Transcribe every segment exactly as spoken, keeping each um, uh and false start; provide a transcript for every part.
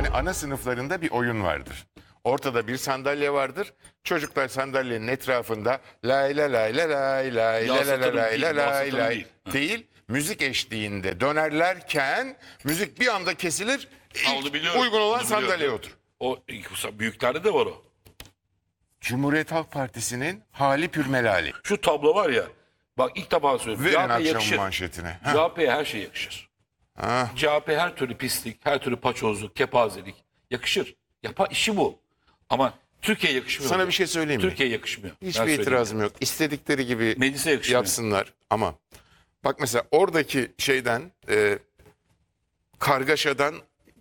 Hani ana sınıflarında bir oyun vardır. Ortada bir sandalye vardır. Çocuklar sandalyenin etrafında lay lay lay lay lay lay lay lay lay lay lay lay lay değil. Müzik eşliğinde dönerlerken müzik bir anda kesilir. Ha, onu biliyorum, Uygun olan onu biliyorum. sandalyeye otur. O büyüklerde de var o. Cumhuriyet Halk Partisi'nin hali pürmelali. Şu tablo var ya. Bak ilk defa söylüyorum. Verin C H P akşamın yakışır. manşetine. C H P'ye her şey yakışır. Ha. C H P her türlü pislik, her türlü paçozluk, kepazelik yakışır. Yapa işi bu. Ama Türkiye'ye yakışmıyor. Sana hocam. bir şey söyleyeyim mi? Türkiye'ye yakışmıyor. Ben Hiçbir söyleyeyim. itirazım yok. İstedikleri gibi Meclise yakışmıyor. yapsınlar ama bak mesela oradaki şeyden e, kargaşadan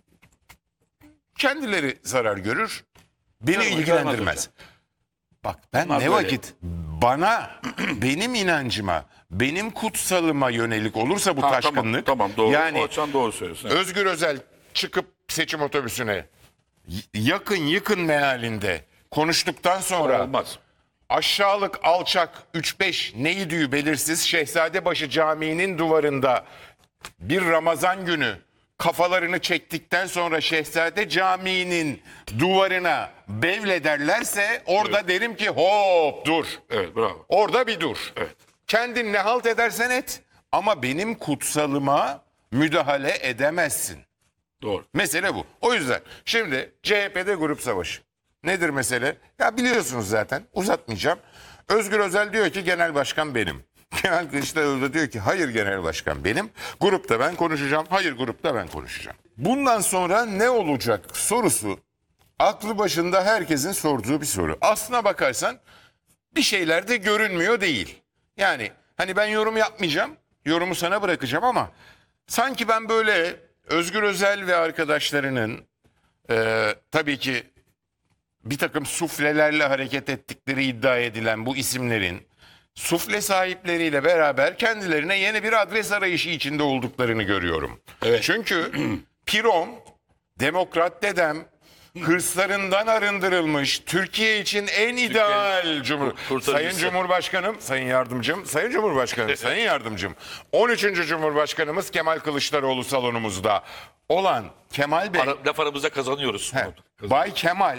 kendileri zarar görür. Beni Tamam, ilgilendirmez. Bak ben Bunlar ne böyle. vakit bana, benim inancıma, benim kutsalıma yönelik olursa bu Ha, taşkınlık. Tamam, tamam doğru. Yani O açıdan doğru söylüyorsun. Evet. Özgür Özel çıkıp seçim otobüsüne y- yakın yıkın mealinde konuştuktan sonra Olmaz. aşağılık, alçak, üç beş neydi belirsiz Şehzadebaşı Camii'nin duvarında bir Ramazan günü kafalarını çektikten sonra Şehzade Camii'nin duvarına bevlederlerse orada derim ki hop dur. Evet bravo. Orada bir dur. Evet. Kendin ne halt edersen et ama benim kutsalıma müdahale edemezsin. Doğru. Mesele bu. O yüzden şimdi C H P'de grup savaşı. Nedir mesele? Ya biliyorsunuz zaten, uzatmayacağım. Özgür Özel diyor ki genel başkan benim. Kemal Kılıçdaroğlu da diyor ki hayır genel başkan benim. Grupta ben konuşacağım. Hayır grupta ben konuşacağım. Bundan sonra ne olacak sorusu aklı başında herkesin sorduğu bir soru. Aslına bakarsan bir şeyler de görünmüyor değil. Yani hani ben yorum yapmayacağım. Yorumu sana bırakacağım ama sanki ben böyle Özgür Özel ve arkadaşlarının e, tabii ki bir takım suflelerle hareket ettikleri iddia edilen bu isimlerin sufle sahipleriyle beraber kendilerine yeni bir adres arayışı içinde olduklarını görüyorum. Evet. Çünkü Pirom, Demokrat dedem, hırslarından arındırılmış, Türkiye için en ideal Cumhur... kurtarıcısı. Sayın Cumhurbaşkanım, Sayın Yardımcım, Sayın Cumhurbaşkanım, Sayın Yardımcım, on üçüncü Cumhurbaşkanımız Kemal Kılıçdaroğlu salonumuzda olan Kemal Bey, Ara, laf aramızda kazanıyoruz. he, Bay Kemal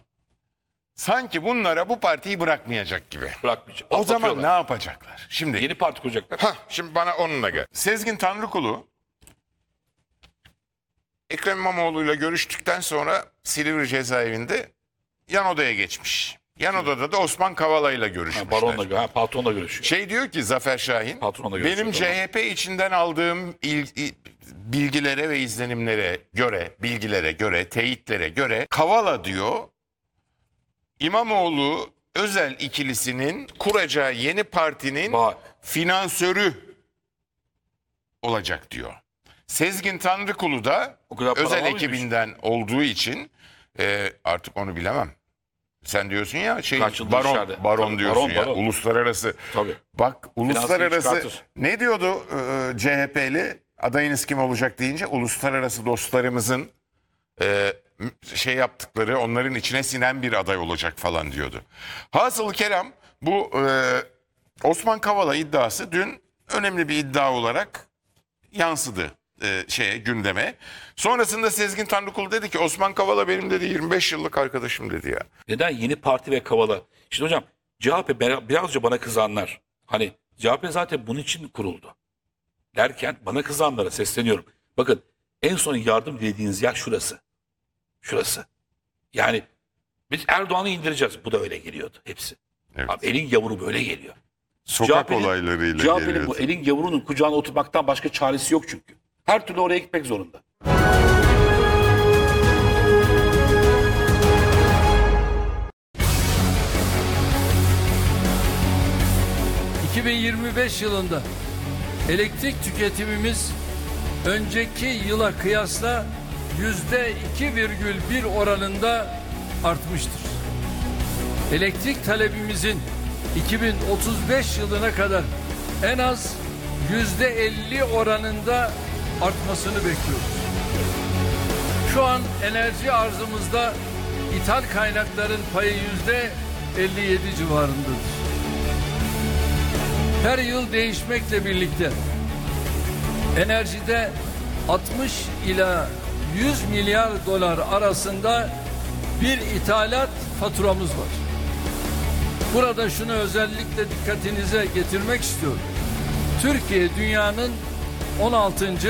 sanki bunlara bu partiyi bırakmayacak gibi. Bırakmayacak. O zaman ne Atlatıyorlar. yapacaklar? Şimdi Yeni parti kuracaklar. Hah, şimdi bana onunla gel. Sezgin Tanrıkulu Ekrem İmamoğlu'yla görüştükten sonra Silivri cezaevinde yan odaya geçmiş. Yan odada da Osman Kavala'yla görüşmüşler. Ha, baronla, ha, patronla görüşüyor. Şey diyor ki Zafer Şahin, Patronla görüşüyor, benim tamam. C H P içinden aldığım il, il- bilgilere ve izlenimlere göre, bilgilere göre, teyitlere göre Kavala diyor, İmamoğlu Özel ikilisinin kuracağı yeni partinin Bak. finansörü olacak diyor. Sezgin Tanrıkulu da O kadar para özel var mıymış? ekibinden olduğu için e, artık onu bilemem. Sen diyorsun ya şey Kaç yıldır baron içeride. baron Tabii, diyorsun baron, ya baron. uluslararası. Tabii. Bak uluslararası çıkartır. ne diyordu e, C H P'li adayınız kim olacak deyince uluslararası dostlarımızın e, şey yaptıkları onların içine sinen bir aday olacak falan diyordu. Hasılı kelam bu e, Osman Kavala iddiası dün önemli bir iddia olarak yansıdı e, şeye gündeme. Sonrasında Sezgin Tanrıkulu dedi ki Osman Kavala benim dedi yirmi beş yıllık arkadaşım dedi ya. Neden yeni parti ve Kavala? Şimdi hocam C H P bera- birazca bana kızanlar. Hani C H P zaten bunun için kuruldu. Derken bana kızanlara sesleniyorum. Bakın en son yardım dilediğiniz yer şurası. Şurası. Yani biz Erdoğan'ı indireceğiz. Bu da öyle geliyordu hepsi. Evet. Abi elin yavru böyle geliyor. Sokak C H P'nin olaylarıyla C H P'nin geliyordu. bu elin yavrunun kucağına oturmaktan başka çaresi yok çünkü. Her türlü oraya gitmek zorunda. iki bin yirmi beş yılında elektrik tüketimimiz önceki yıla kıyasla yüzde iki virgül bir oranında artmıştır. Elektrik talebimizin iki bin otuz beş yılına kadar en az yüzde elli oranında artmasını bekliyoruz. Şu an enerji arzımızda ithal kaynakların payı yüzde elli yedi civarındadır. Her yıl değişmekle birlikte enerjide altmış ila yüz milyar dolar arasında bir ithalat faturamız var. Burada şunu özellikle dikkatinize getirmek istiyorum. Türkiye dünyanın on altıncı